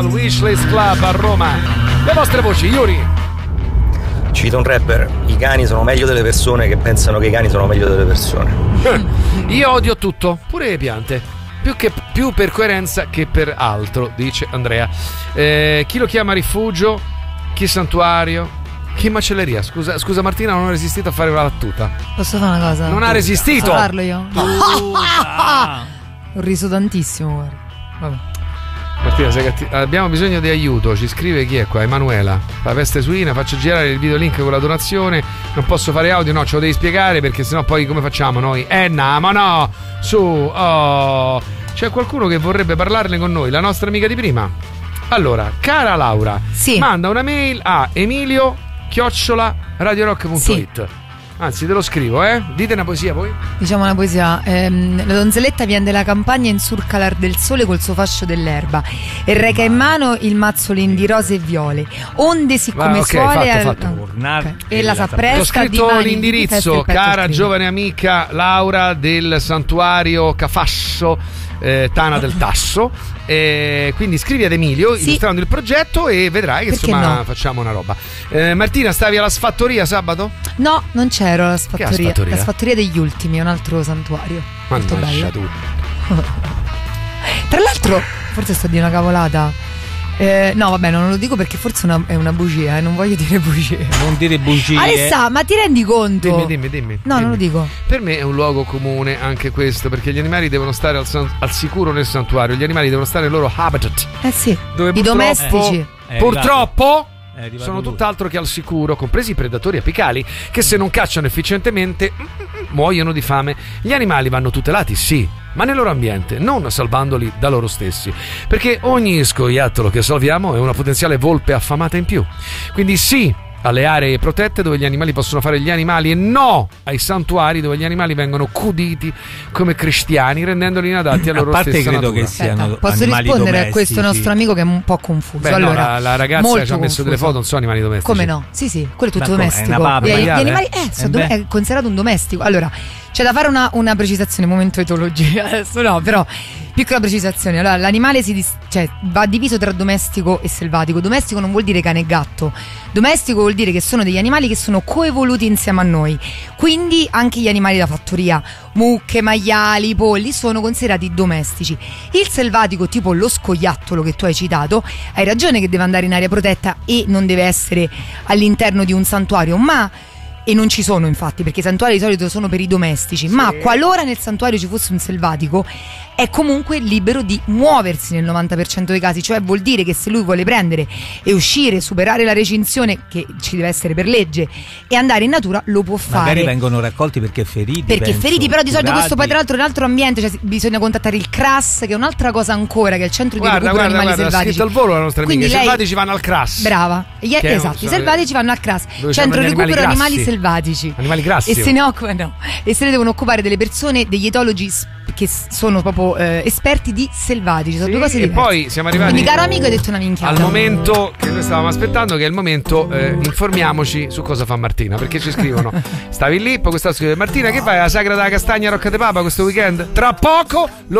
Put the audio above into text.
Wishlist Club a Roma. Le vostre voci, Yuri. Cito un rapper: i cani sono meglio delle persone che pensano che i cani sono meglio delle persone. Io odio tutto, pure le piante. Più per coerenza che per altro, dice Andrea. Chi lo chiama rifugio? Chi santuario? Chi macelleria? Scusa Martina, non ho resistito a fare una battuta. Posso fare una cosa? Non ha resistito. Posso farlo io? Ho riso tantissimo, guarda. Vabbè. Martina, sei abbiamo bisogno di aiuto. Ci scrive chi è qua? Emanuela. La peste suina, faccio girare il video link con la donazione. Non posso fare audio, no, ce lo devi spiegare perché sennò poi come facciamo noi? No, ma no! Su, oh! C'è qualcuno che vorrebbe parlarne con noi, la nostra amica di prima. Allora, cara Laura, sì, manda una mail a emilio@radiorock.it. Sì. Anzi, te lo scrivo, Dite una poesia voi. Diciamo una poesia. La donzelletta viene della campagna in surcalar del sole col suo fascio dell'erba e reca in mano il mazzolin di rose e viole. Onde siccome suole fatto. E la s'appresta. Ho scritto l'indirizzo, cara giovane amica Laura del santuario Cafasso, Tana del Tasso. Quindi scrivi ad Emilio, sì, illustrando il progetto e vedrai che perché insomma no, facciamo una roba. Martina, stavi alla Sfattoria sabato? No, non c'ero alla Sfattoria. Sfattoria? La Sfattoria degli Ultimi è un altro santuario. Molto bello. Tu. Tra l'altro, forse sto di una cavolata. No, vabbè, non lo dico perché forse è una bugia, non voglio dire bugie. Non dire bugie. Alessa, ma ti rendi conto? Dimmi. No, non lo dico. Per me è un luogo comune anche questo, perché gli animali devono stare al sicuro nel santuario. Gli animali devono stare nel loro habitat. Sì, dove i domestici. Purtroppo sono tutt'altro che al sicuro, compresi i predatori apicali che se non cacciano efficientemente muoiono di fame. Gli animali vanno tutelati, sì, ma nel loro ambiente, non salvandoli da loro stessi, perché ogni scoiattolo che salviamo è una potenziale volpe affamata in più. Quindi sì alle aree protette dove gli animali possono fare gli animali e no ai santuari dove gli animali vengono cuditi come cristiani, rendendoli inadatti alla loro stessa credo natura. Che siano posso rispondere domestici. A questo nostro amico che è un po' confuso. Beh, allora, no, la ragazza ci ha messo delle foto, non sono animali domestici. Come no? Sì, quello è tutto domestico. È una gli animali è considerato un domestico. Allora, c'è da fare una precisazione, momento etologia adesso, no, però piccola precisazione. Allora, l'animale va diviso tra domestico e selvatico. Domestico non vuol dire cane e gatto. Domestico vuol dire che sono degli animali che sono coevoluti insieme a noi. Quindi anche gli animali da fattoria, mucche, maiali, polli, sono considerati domestici. Il selvatico, tipo lo scoiattolo che tu hai citato, hai ragione che deve andare in area protetta e non deve essere all'interno di un santuario, e non ci sono infatti, perché i santuari di solito sono per i domestici, sì, ma qualora nel santuario ci fosse un selvatico è comunque libero di muoversi nel 90% dei casi, cioè vuol dire che se lui vuole prendere e uscire, superare la recinzione che ci deve essere per legge e andare in natura, lo può fare. Magari vengono raccolti perché feriti, però di solito questo poi tra l'altro in un altro ambiente, cioè bisogna contattare il CRAS, che è un'altra cosa ancora, che è il centro di recupero animali selvatici. Ha scritto al volo la nostra amica, i selvatici vanno al CRAS. Brava, esatto, i selvatici vanno al CRAS, centro di recupero animali selvatici, animali grassi, e se ne occupano, e se ne devono occupare delle persone, degli etologi che sono proprio esperti di selvatici, sono due cose diverse. E poi siamo arrivati, quindi caro amico, hai detto una minchiata, al momento che noi stavamo aspettando, che è il momento informiamoci su cosa fa Martina, perché ci scrivono stavi lì, poi questa scrive: Martina, che fai alla Sagra della Castagna Rocca de Papa questo weekend? Tra poco